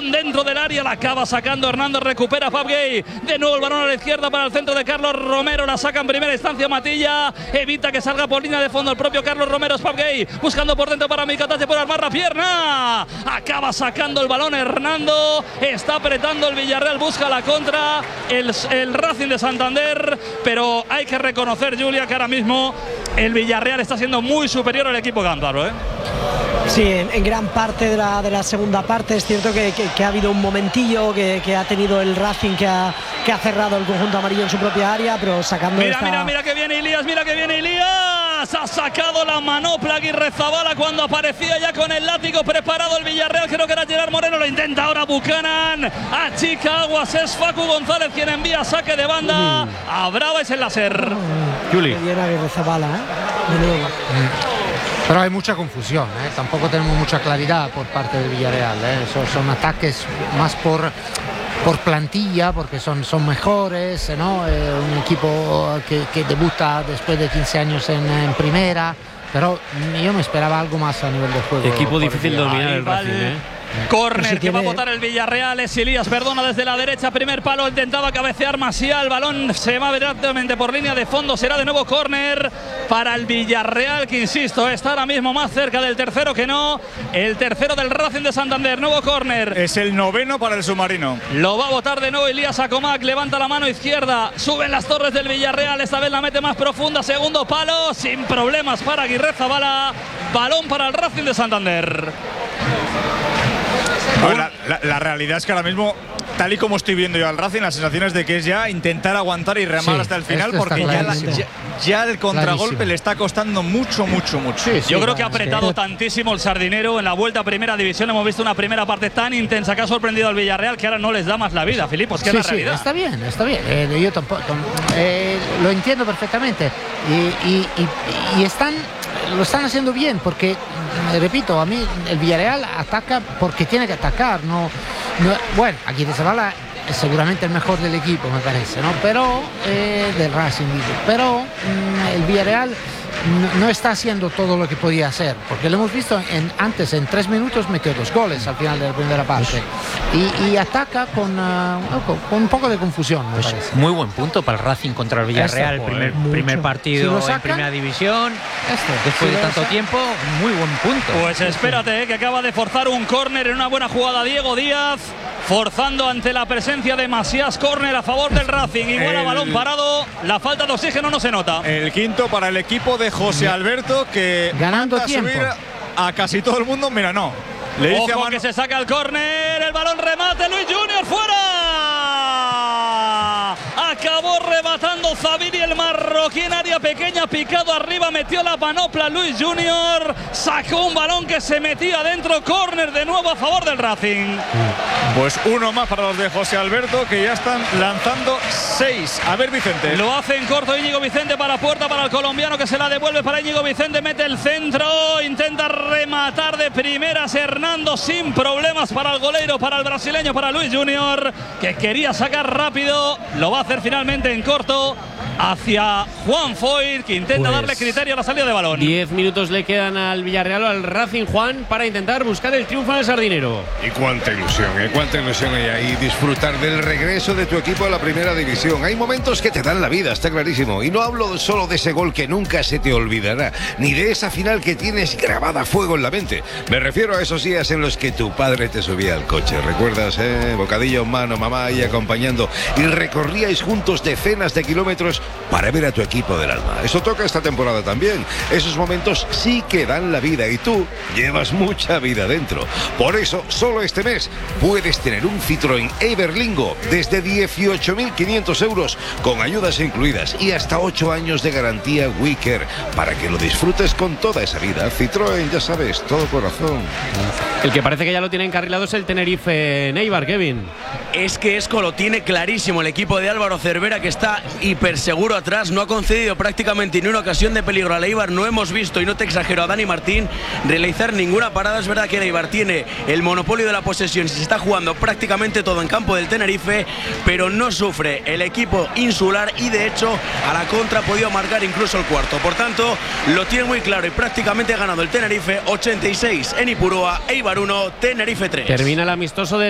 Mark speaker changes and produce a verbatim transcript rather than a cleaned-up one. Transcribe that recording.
Speaker 1: balón dentro del área, la acaba sacando Hernández, recupera Fab Gay, de nuevo el balón a la izquierda para el centro de Carlos Romero, la saca en primera instancia Matilla, evita que salga por línea de fondo el propio Carlos Romero, Fab Gay, buscando por dentro para Micatache por armar la pierna, acaba sacando el balón Hernando, está apretando el Villarreal, busca la contra, el, el Racing de Santander, pero hay que reconocer, Julia, que ahora mismo el Villarreal está siendo muy superior al equipo cántabro, ¿eh?
Speaker 2: Sí, en, en gran parte de la, de la segunda parte es cierto que, que, que ha habido un momentillo que, que ha tenido el Racing que ha, que ha cerrado el conjunto amarillo en su propia área, pero sacando
Speaker 1: Mira,
Speaker 2: esta...
Speaker 1: mira, mira que viene Ilías, mira que viene Ilías, ha sacado la manopla Aguirrezabala cuando aparecía ya con el látigo preparado el Villarreal, creo que era Gerard Moreno, lo intenta ahora Buchanan, achica aguas, es Facu González quien envía saque de banda, a Brava es el láser.
Speaker 3: Juli.
Speaker 2: Viene Aguirrezabala, ¿eh? De nuevo.
Speaker 4: Pero hay mucha confusión, ¿eh? Tampoco tenemos mucha claridad por parte del Villarreal, ¿eh? Son, son ataques más por, por plantilla, porque son, son mejores, ¿no? Eh, un equipo que, que debuta después de quince años en, en primera, pero yo me esperaba algo más a nivel de juego.
Speaker 3: Equipo difícil de dominar el
Speaker 1: Racing,
Speaker 3: ¿eh?
Speaker 1: Córner
Speaker 2: si
Speaker 1: que
Speaker 2: tiene...
Speaker 1: va a botar el Villarreal, es Ilías, perdona, desde la derecha, primer palo, intentaba cabecear Maciá, el balón se va directamente por línea de fondo, será de nuevo córner para el Villarreal, que insisto, está ahora mismo más cerca del tercero que no, el tercero del Racing de Santander, nuevo córner.
Speaker 5: Es el noveno para el submarino.
Speaker 1: Lo va a botar de nuevo Ilías Acomac, levanta la mano izquierda, suben las torres del Villarreal, esta vez la mete más profunda, segundo palo, sin problemas para Aguirrezabala, balón para el Racing de Santander.
Speaker 5: Bueno, la, la, la realidad es que ahora mismo, tal y como estoy viendo yo al Racing, la sensación es de que es ya intentar aguantar y remar
Speaker 4: sí,
Speaker 5: hasta el final, porque
Speaker 4: ya,
Speaker 5: la, ya, ya el contragolpe
Speaker 4: clarísimo.
Speaker 5: le está costando mucho, mucho, mucho.
Speaker 4: Sí, sí,
Speaker 1: Yo creo que ha
Speaker 4: es
Speaker 1: apretado
Speaker 4: que...
Speaker 1: tantísimo el Sardinero en la vuelta a primera división. Hemos visto una primera parte tan intensa que ha sorprendido al Villarreal que ahora no les da más la vida, Filippo, es que
Speaker 4: sí,
Speaker 1: es la
Speaker 4: sí,
Speaker 1: realidad.
Speaker 4: está bien, está bien. Eh, yo tampoco, eh, lo entiendo perfectamente. Y, y, y, y están, lo están haciendo bien, porque, repito, a mí el Villarreal ataca porque tiene que atacar. No, no, bueno, Aguirrezabala es seguramente el mejor del equipo, me parece, ¿no? Pero, eh, del Racing, digo. Pero mmm, el Villarreal no, no está haciendo todo lo que podía hacer, porque lo hemos visto en, antes, en tres minutos metió dos goles al final de la primera parte. Y, y ataca con, uh, con, con un poco de confusión, me parece.
Speaker 6: Muy buen punto para el Racing contra el Villarreal,
Speaker 4: Esto,
Speaker 6: primer,
Speaker 2: mucho.
Speaker 6: primer partido
Speaker 4: Si sacan,
Speaker 6: en primera división,
Speaker 4: Esto,
Speaker 6: después
Speaker 4: si
Speaker 6: de tanto
Speaker 4: sacan,
Speaker 6: tiempo, muy buen punto.
Speaker 1: Pues espérate, eh, que acaba de forzar un córner en una buena jugada Diego Díaz, forzando ante la presencia de Masías, córner a favor del Racing, igual a
Speaker 5: El-
Speaker 1: balón parado, la falta de oxígeno no se nota.
Speaker 5: El quinto para el equipo de José Alberto, que
Speaker 4: Ganando
Speaker 5: manda a
Speaker 4: tiempo.
Speaker 5: subir a casi todo el mundo. Mira, no. Le dice a
Speaker 1: Ojo
Speaker 5: mano-
Speaker 1: que se saca el córner, el balón remate, Luis Junior fuera. Acabó rematando Zabiri, el marroquí en área pequeña, picado arriba, metió la panopla Luis Junior, sacó un balón que se metía dentro, córner de nuevo a favor del Racing.
Speaker 5: Pues uno más para los de José Alberto, que ya están lanzando seis. A ver, Vicente.
Speaker 1: Lo hace en corto Íñigo Vicente para puerta para el colombiano, que se la devuelve para Íñigo Vicente, mete el centro, intenta rematar de primeras Hernando sin problemas para el goleiro, para el brasileño, para Luis Junior, que quería sacar rápido, lo va a hacer finalmente en corto hacia Juan Foyt, que intenta
Speaker 3: Pues
Speaker 1: darle criterio a la salida de balón.
Speaker 3: Diez minutos le quedan al Villarreal o al Racing, Juan, para intentar buscar el triunfo en el Sardinero.
Speaker 7: Y cuánta ilusión, ¿eh? Cuánta ilusión hay ahí, disfrutar del regreso de tu equipo a la primera división. Hay momentos que te dan la vida, está clarísimo. Y no hablo solo de ese gol que nunca se te olvidará, ni de esa final que tienes grabada a fuego en la mente. Me refiero a esos días en los que tu padre te subía al coche. ¿Recuerdas, eh? Bocadillo en mano, mamá ahí acompañando. Y recorríais juntos decenas de kilómetros para ver a tu equipo del alma. Eso toca esta temporada también. Esos momentos sí que dan la vida y tú llevas mucha vida dentro. Por eso, solo este mes puedes tener un Citroën Everlingo desde dieciocho mil quinientos euros con ayudas incluidas y hasta ocho años de garantía Wicker para que lo disfrutes con toda esa vida. Citroën, ya sabes, todo corazón.
Speaker 3: El que parece que ya lo tiene encarrilado es el Tenerife Neibar, Kevin.
Speaker 8: Es que Esco lo tiene clarísimo el equipo de Álvaro Cervera, que está hiper seguro atrás, no ha concedido prácticamente ni una ocasión de peligro al Eibar. No hemos visto, y no te exagero, a Dani Martín realizar ninguna parada. Es verdad que el Eibar tiene el monopolio de la posesión y se está jugando prácticamente todo en campo del Tenerife, pero no sufre el equipo insular y de hecho a la contra ha podido marcar incluso el cuarto. Por tanto, lo tiene muy claro y prácticamente ha ganado el Tenerife ochenta y seis en Ipurúa, Eibar uno, Tenerife tres.
Speaker 3: Termina el amistoso de